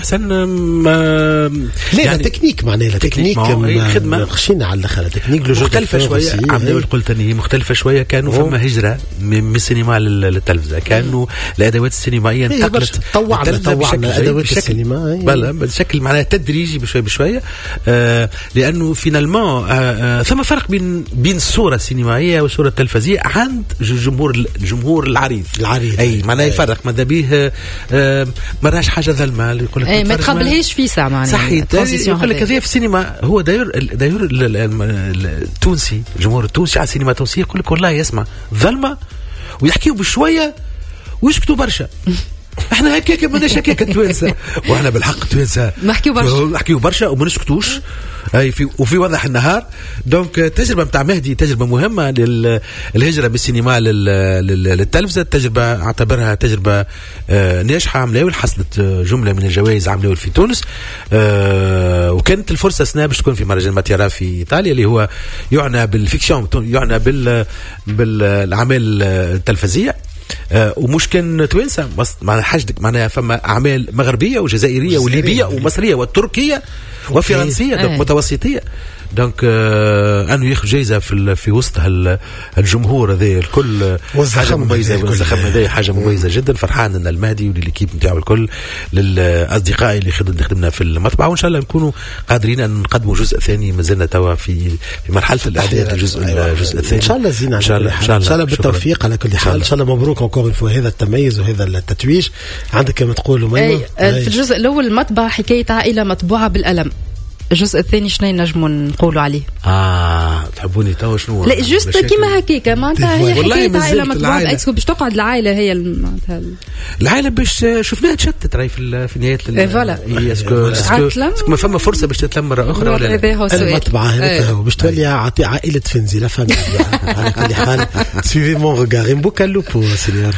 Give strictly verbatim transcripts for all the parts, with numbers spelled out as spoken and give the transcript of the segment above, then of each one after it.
حسن ما لا يعني تكنيك معناها لا تكنيك خدمه خشينا على الاخر تكنيك مختلفه شويه. عملوا قلت اني مختلفه شويه. كانوا فما هجره من السينما للتلفزه. كانوا الادوات السينمائيه انتقلت طوعنا طوعنا ادوات السينما بلا بشكل معناها تدريجي بشويه بشويه. آه لانه فينالمون آه ثم فرق بين بين الصوره السينمائيه والصوره التلفزيه عند الجمهور الجمهور العريض العريض اي معناها يفرق ماذا به. آه مراش حاجه ذا المال يقول لك اي ما تقبلهاش في ساعه معناها صحيح. يقول لك هذه في السينما هو داير داير التونسي الجمهور التونسي على السينما التونسيه يقول لك والله يسمع ظلمه ويحكيوا بشويه ويسكتوا برشا. احنا هكاك ماناش هكاك التوانسه واحنا بالحق التوانسه نحكيوا برشا نحكيوا برشا وما نسكتوش. اي في وفي وضح النهار. دونك التجربه نتاع مهدي تجربه مهمه للهجره بالسينما للتلفزه. التجربه اعتبرها تجربه ناجحه. عملاوي حصلت جمله من الجوائز عملاوي في تونس. وكانت الفرصه سنه باش تكون في مهرجان ماتيرا في ايطاليا اللي هو يعنى بالفيكشن يعنى بال بالاعمال التلفزيه. آه ومش كان توانسه معناها حاجتك معناها فما اعمال مغربيه وجزائريه وليبيه ومصريه وتركيه وفرنسيه دونك متوسطيه. دونك آه انه ياخذ جائزه في في وسط الجمهور هذا الكل حاجه مميزه. والزخم هذا حاجه مميزه جدا. فرحان ان المهدي وللكيب نتاعو الكل للاصدقاء اللي خدمنا في المطبعه. وان شاء الله نكونوا قادرين ان نقدموا جزء ثاني. مازلنا توا في في مرحله الاعداد الجزء الجزء الثاني ان شاء الله. زين ان شاء الله ان شاء الله بالتوفيق على كل حال. ان شاء الله مبروك encore فوا هذا التميز وهذا التتويج. عندك كما تقولوا ميمون في الجزء الاول المطبعه حكايه عائله مطبوعه بالألم. الجزء الثاني شنو نجموا نقولوا عليه؟ اه تحبوني تو شنو؟ لا جوست كيما هكاك معناتها هي حكايه عائله مطبوعه. اسكو باش تقعد العائله هي معناتها العائله باش شفناها تشتت راهي في في نهايه فوالا. اسكو اسكو ما فما فرصه باش تتلم مره اخرى ولا المطبعه هذيك هو باش تولي عائله فنزي لا فاميليا. على كل حال سويفي مون ريغار بوكا لوبو سينيور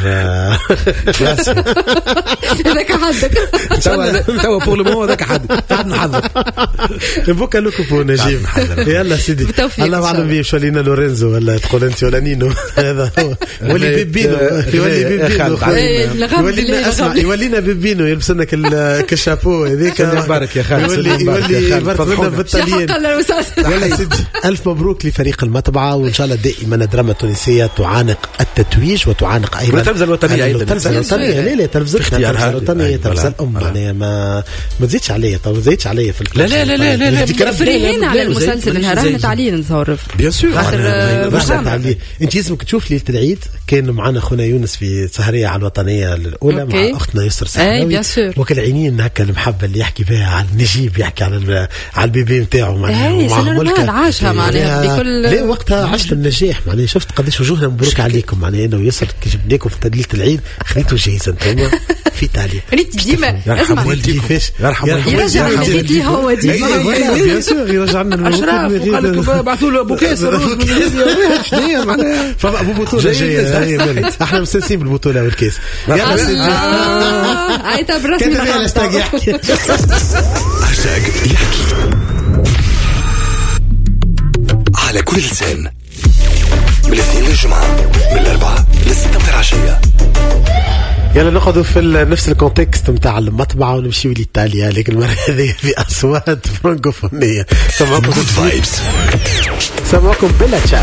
هذاك حدك توا توا بور لو مون هذاك حد قاعد نحضر بوكا لوكو بو نجيب. يلا سيدي الله اعلم بيه شو لينا لورينزو ولا تقول انت ولا نينو. هذا هو ولي بيبينو يولي بيبينو يولينا اسمع يولينا بيبينو يلبس لنا كالشابو هذيك. بارك يا خالد يولي يولي يبارك لنا بالطليان. يلا سيدي الف مبروك لفريق المطبعه. وان شاء الله دائما الدراما التونسيه تعانق التتويج وتعانق ايضا التلفزه الوطنيه. ايضا التلفزه الوطنيه. لا لا تلفزه الوطنيه تلفزه الام معناها ما ما تزيدش عليا تو زيدش عليا في لا لا لا لا لا فرحين على المسلسل نهار رانا عليه نصور بيان سور. انت لازمك تشوف ليله العيد كان معنا خونا يونس في سهريه على الوطنيه الاولى مع اختنا يسر سحراوي وكل عينين هكا المحبه اللي يحكي بها على نجيب يحكي على على البيبي نتاعو معناها عاشها معناها بكل لا وقتها عشت النجاح معناها. شفت قداش وجوهنا مبروك عليكم معناها انا ويسر كي جبناكم في ليله العيد خليتوا جايزه انتم في ايطاليا. ريت ديما اسمع والدي كيفاش يرحم يرجع لي هو دي بيان سور يرجعنا اشراف وقال لك بعثوا له ابو كاس الروز من ليبيا. شنو معناها فما ابو بطوله جايه. احنا مستانسين بالبطوله والكاس. يلا سيدي هاي تاع برسمي هاشتاج يحكي هاشتاج يحكي على كل لسان من الاثنين للجمعه من الاربعاء للسته متاع العشيه. يلا ناخذوا في نفس الكونتكست نتاع المطبعه ونمشيو لايطاليا. لكن المره هذه في اصوات فرانكوفونيه. سمعكم بلا تشاو.